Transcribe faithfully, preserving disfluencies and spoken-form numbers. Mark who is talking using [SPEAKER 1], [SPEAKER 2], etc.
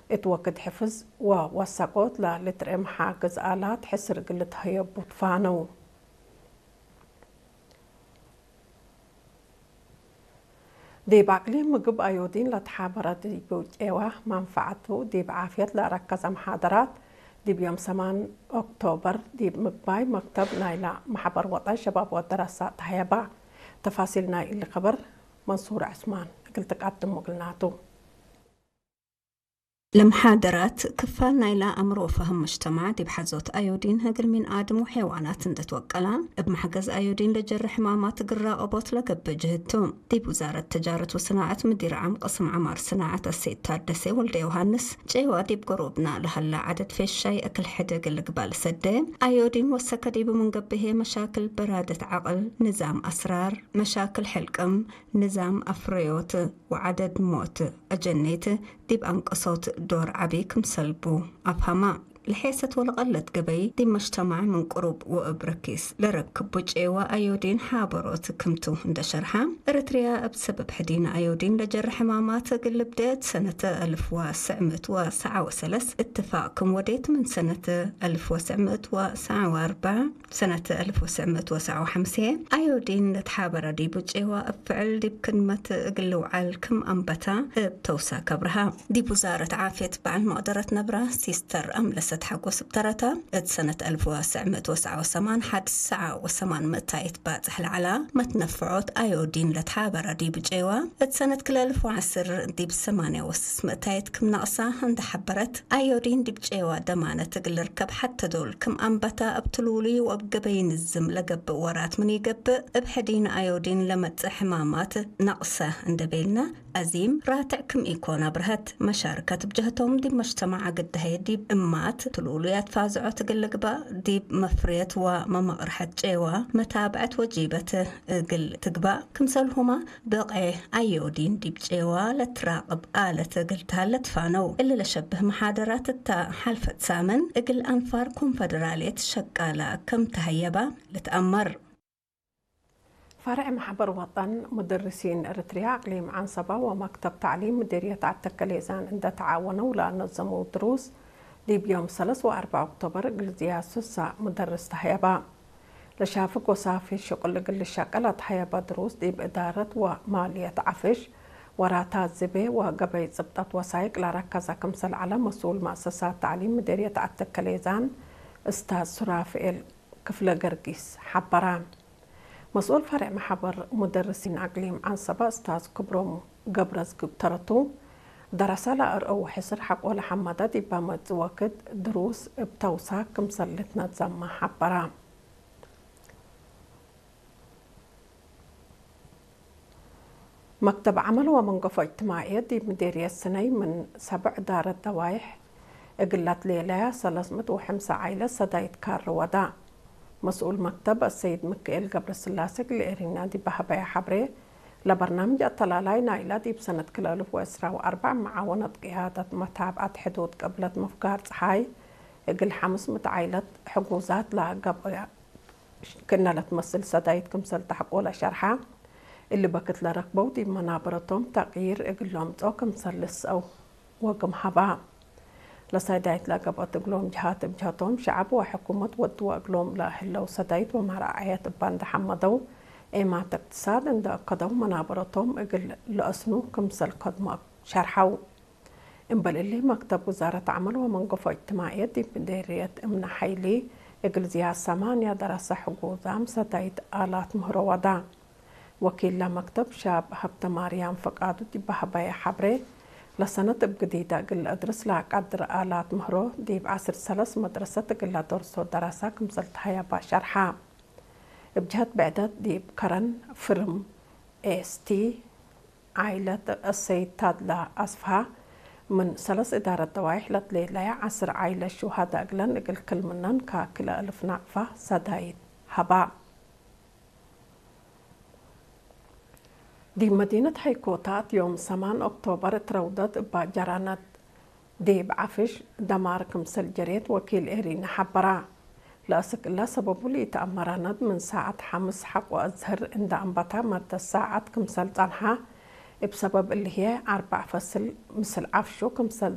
[SPEAKER 1] اتوكد حفظ ووثقوت لترم حاجز آلات حسر قلت هي بطفانو دي بعقلي مقب أيودين لتحابرات دي بوجيوه منفعته دي بعافية لركز محاضرات دي بيوم سمان أكتوبر دي مقباي مكتب نايلا محبر وطن شباب والدراسات هيبا تفاصيل ناي اللي خبر منصور عثمان قلت قدم وقلناتو
[SPEAKER 2] لمحاضرات كفال نايلا أمرو فهم مجتمع دي بحزوت أيودين هقل من آدم وحيوانات اندتوكلان بمحجز أيودين لجر حمامات قراء أبوت لقب جهدتهم دي بوزارة تجارة وصناعة مدير عام قسم عمار صناعة السيد تاردسي ولدي يوهانس جيوا دي بقروبنا لهلا عدد في الشاي أكل حدق اللي قبال سدين أيودين وسكا دي بمنقبه مشاكل برادة عقل نظام أسرار مشاكل حلقم نظام أفريوت وعدد موت أجنيت دي بأنقصوت دور عبيكم سلبو أفهما لحيسة والغلت قبي دي مجتمع من قرب وابركيس لركب بجيوة أيودين حابروت كمتو عند شرحة إريتريا بسبب حدين أيودين لجر حمامات قل بداية سنة ألف وسعمة وسعة وسلس اتفاقكم وديت من سنة ألف وسعمة وسعة وأربعة سنة ألف وسعمة وسعة وخمسين أيودين لتحابر دي بجيوة بفعل دي بكلمة قلو عالكم أنبتا بتوسا كبرها دي بوزارة عافية بعد مقدرة نبرة سيستر أملست حق وسبترتا سنة ألف وسعمة وسعة وثمان حد سعة وثمان متايت باتح العلا متنفعوت أيودين لتحابر دي بجيوة سنة كل ألف وعسر دي بثمانية وسس متايت كم ناقصة عند حبرت أيودين دي بجيوة دمانة تقل ركب حتى دول كم أنبتا أبتلولي وأبقبين الزم لقب ورات من يقب بحدين أيودين لمت حمامات ناقصة عند بيلنا أزيم راتع كم إيكونا برهت مشاركة بجهتهم دي مجتمع قد هيدي بإمات تلوليات فازعو تقلقبا دي مفريت ومما رحت جيوا متابعة وجيبة قل تقبا كمسلهما بقعي أيودين دي بجيوا لتراقب آلة قلتها لتفانو اللي لشبه محاضرات التا حلفة سامن قل أنفار كونفدرالية شقالة كم تهيبا لتأمر
[SPEAKER 1] فرع محبر وطن مدرسين إريتريا إقليم عنصبة ومكتب تعليم مديرية عتكليزان عند تعاونوا لنظموا دروس دي بيوم ثلاثة وأربعة أكتوبر قلزيا سوسا مدرس تحيبا لشافك وصافي شغل قل الشاقلة تحيبا دروس دي بإدارة ومالية عفش وراتات زبي وقبي زبطة وسايق لركز كمسل على مسؤول مؤسسات تعليم مديرية عتكليزان استاذ سرافئل كفلة قرقيس حبران مسؤول فرع محبر مدرسين أقليم عنصبة أستاذ كبروم قبرز قبترتو درس لأرقو حسر حق ولا حمادة دي بامت وقت دروس بتوسع كمسلتنا تزمى حبرا مكتب عمل ومنقفة اجتماعية دي مديرية السنة من سبع دار الدوايح اقلت ليلة سلسمة وحمسة عائلة سدايت كار ودا مسؤول مكتب السيد مكيل قبر السلاسك لإرينا دي بحبايا حبري لبرنامج الطلالاي نايلة دي بسنة كل ألف وإسرة وأربع معاونة قيادة متابعة حدود قبلة مفقار صحاي قل حمس متعايلة حقوزات لا قبل كنا لتمثل سدايت كمسل تحقولا شرحة اللي بكت لركبو دي منابرتهم تغيير قل لهم تو كمسل لسو وقم حبا لسدايت لا قبل تقلهم جهات بجهتهم شعب وحكومة ودوا أقلهم لا هلو سدايت ومراعية باند حمدو إما اقتصاد عند قدو منابرتهم اقل لأسنو كمسل قدم شرحو إنبال اللي مكتب وزارة عمل ومنقفة اجتماعية دي مديرية امن حيلي اقل زياد ثمانية دراسة حقوق سدايت آلات مهروضة وكيل لمكتب شاب هبت مريم فقادو دي بحبايا حبري لسنة بجديدة قل أدرس لا قدر آلات مهرو دي بعصر سلس مدرسة قل درسو دراسة كمسل تحيا بشرحة بجهة بعدت دي بكرن فرم اس تي عائلة السيد تادلا أصفها من سلس إدارة دوايح لتليلة عصر عائلة شهداء قلن اقل كل منن كاكل ألف نقفة سدايد هبا دي مدينة هيكوتات يوم ثمانية أكتوبر تروضت بجرانة دي بعفش دمار كمسل جريت وكيل إيرين حبرا لأسك الله سببو لي تأمراند من ساعة حمس حق وأزهر عند أنبتا مدى الساعة كمسل تنحى بسبب اللي هي أربع فصل مثل عفشو كمسل